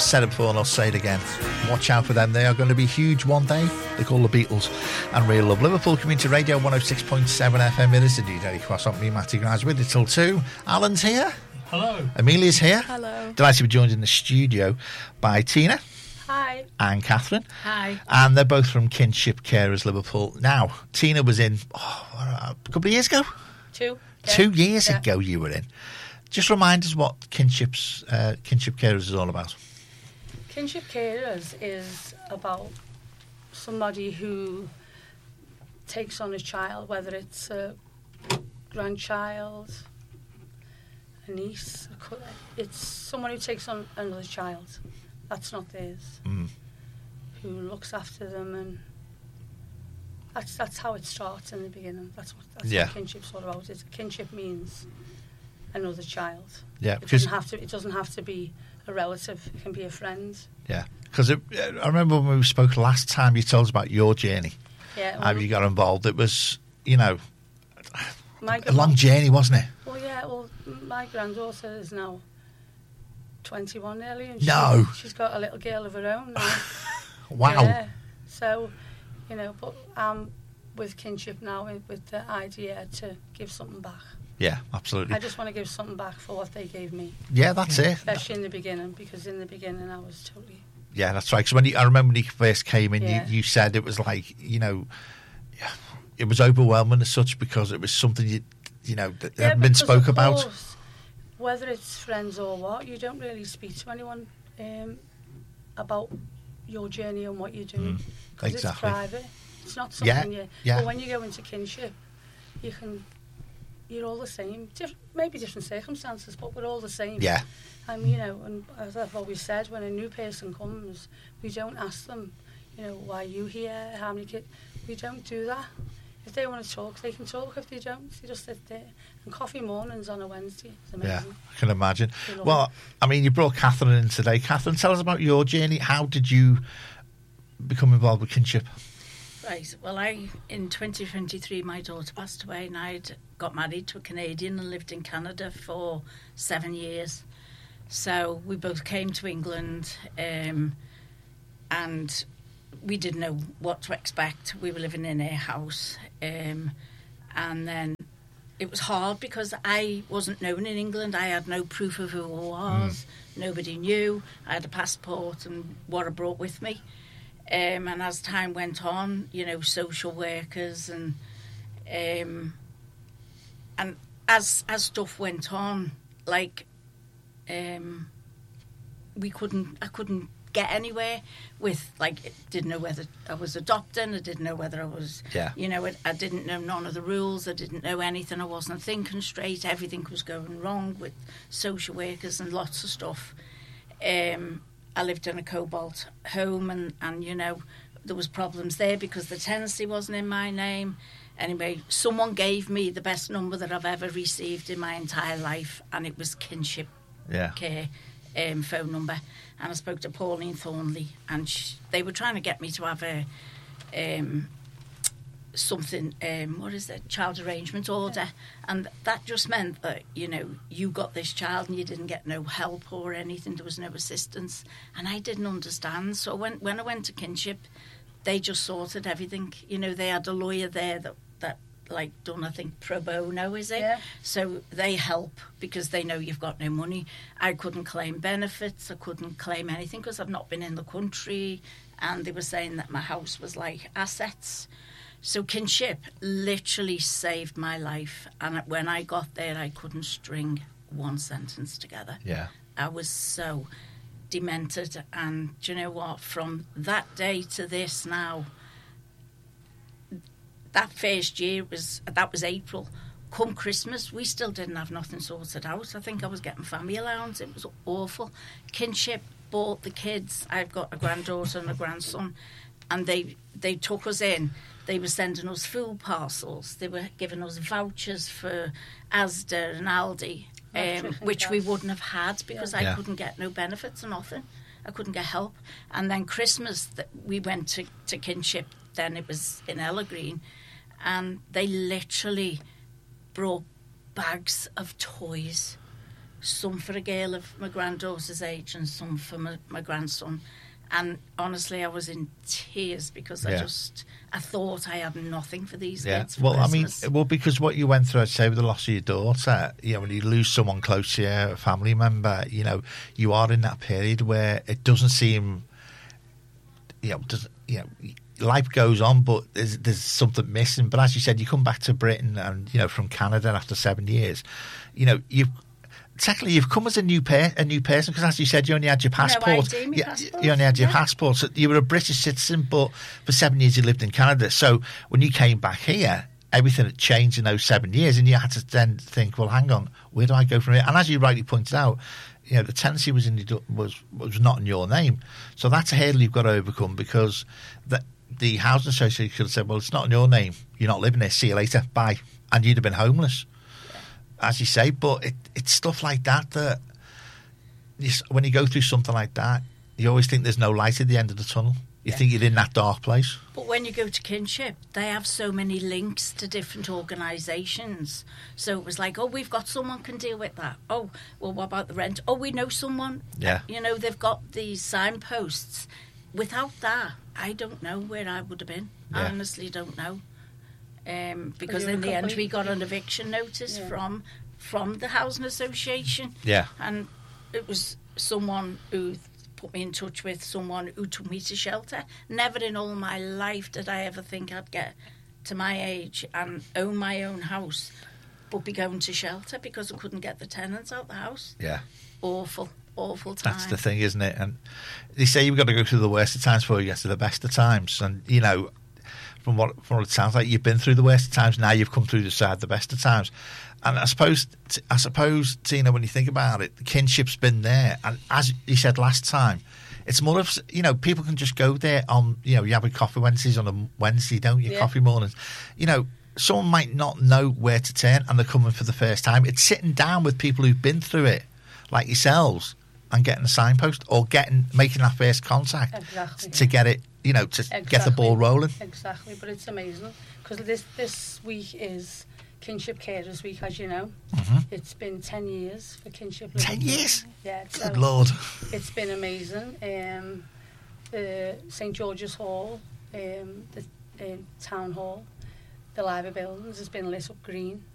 said it before and I'll say it again. Watch out for them. They are going to be huge one day. They call the Beatles and Real Love. Liverpool Community Radio 106.7 FM. It is indeed Eddie Cross on me, Matty Grimes, with you till 2. Alan's here. Hello. Amelia's here. Hello. Delighted to be joined in the studio by Tina. Hi. And Catherine. Hi. And they're both from Kinship Carers Liverpool. Now, Tina was in a couple of years ago? 2. 2 years ago you were in. Just remind us what Kinship Carers is all about. Kinship Carers is about somebody who takes on a child, whether it's a grandchild, a niece. It's someone who takes on another child that's not theirs, who looks after them, and that's how it starts in the beginning. That's what kinship's all about. Kinship means another child. Yeah, it doesn't have to be a relative. It can be a friend. Yeah, because I remember when we spoke last time, you told us about your journey. Yeah, how you got involved. It was, a long journey, wasn't it? Well, yeah. Well, my granddaughter is now 21 nearly, and she's got a little girl of her own now. Wow. Yeah. So, but I'm with Kinship now with the idea to give something back. Yeah, absolutely. I just want to give something back for what they gave me. Yeah, that's it. Especially in the beginning, because in the beginning I was totally... Yeah, that's right. Because I remember when you first came in, you said it was like, it was overwhelming as such because it was something that hadn't been spoke about. Course, whether it's friends or what, you don't really speak to anyone about your journey and what you're doing. Because it's private. It's not something But when you go into Kinship, you're all the same. Maybe different circumstances, but we're all the same. Yeah. And, and as I've always said, when a new person comes, we don't ask them, why are you here, how many kids. We don't do that. If they want to talk, they can talk. If they don't, they just sit there. And coffee mornings on a Wednesday. It's amazing. Yeah, I can imagine. Well, you brought Catherine in today. Catherine, tell us about your journey. How did you become involved with Kinship? Right. Well, in 2023, my daughter passed away, and I'd got married to a Canadian and lived in Canada for 7 years. So we both came to England, and we didn't know what to expect. We were living in a house, and then it was hard because I wasn't known in England. I had no proof of who I was. Nobody knew. I had a passport and what I brought with me. And as time went on, social workers and as stuff went on, I couldn't get anywhere with, didn't know whether I was adopting, I didn't know whether I was, I didn't know none of the rules, I didn't know anything, I wasn't thinking straight, everything was going wrong with social workers and lots of stuff. I lived in a Cobalt home and there was problems there because the tenancy wasn't in my name. Anyway, someone gave me the best number that I've ever received in my entire life, and it was Kinship Care phone number. And I spoke to Pauline Thornley, and they were trying to get me to have a child arrangement order, and that just meant that you got this child and you didn't get no help or anything. There was no assistance, and I didn't understand. So when I went to Kinship, they just sorted everything. They had a lawyer there that done, I think, pro bono, is it? Yeah. So they help because they know you've got no money. I couldn't claim benefits. I couldn't claim anything because I've not been in the country, and they were saying that my house was like assets. So Kinship literally saved my life, and when I got there, I couldn't string one sentence together. Yeah, I was so demented, and do you know what? From that day to this now, that first year was April. Come Christmas, we still didn't have nothing sorted out. I think I was getting family allowance. It was awful. Kinship bought the kids. I've got a granddaughter and a grandson, and they took us in. They were sending us food parcels. They were giving us vouchers for Asda and Aldi, which we wouldn't have had because I couldn't get no benefits or nothing. I couldn't get help. And then Christmas, we went to Kinship. Then it was in Ella Green, and they literally brought bags of toys some for a girl of my granddaughter's age and some for my grandson. And honestly, I was in tears because I thought I had nothing for these kids for Christmas. Because what you went through, I'd say, with the loss of your daughter, when you lose someone close to you, a family member, you are in that period where it doesn't seem, life goes on, but there's something missing. But as you said, you come back to Britain and, from Canada after 7 years, you've come as a new person, because as you said, you only had your passport. You only had your passport. So you were a British citizen, but for 7 years you lived in Canada. So when you came back here, everything had changed in those 7 years, and you had to then think, well, hang on, where do I go from here? And as you rightly pointed out, the tenancy was not in your name. So that's a hurdle you've got to overcome, because the housing association could have said, well, it's not in your name. You're not living there. See you later. Bye. And you'd have been homeless. As you say, but it's stuff like that when you go through something like that, you always think there's no light at the end of the tunnel. You think you're in that dark place. But when you go to Kinship, they have so many links to different organisations. So it was like, oh, we've got someone can deal with that. Oh, well, what about the rent? Oh, we know someone. Yeah. They've got these signposts. Without that, I don't know where I would have been. Yeah. I honestly don't know. Because in the end we got an eviction notice from the housing association, and it was someone who put me in touch with someone who took me to shelter. Never in all my life did I ever think I'd get to my age and own my own house, but be going to shelter because I couldn't get the tenants out the house. Awful time. That's the thing, isn't it? And they say you've got to go through the worst of times before you get to the best of times, and From what it sounds like, you've been through the worst of times. Now you've come through the side of the best of times. And I suppose, Tina, when you think about it, the kinship's been there. And as you said last time, it's more of, people can just go there on, you have a coffee Wednesdays on a Wednesday, don't you? Yeah. Coffee mornings. Someone might not know where to turn and they're coming for the first time. It's sitting down with people who've been through it, like yourselves, and getting a signpost or making that first contact to get it. Get the ball rolling. Exactly, but it's amazing because this week is Kinship Carers Week, as you know. Mm-hmm. It's been 10 years for Kinship. 10 years? Yeah. Good Lord. It's been amazing. The St George's Hall, the Town Hall, the library buildings has been lit up green.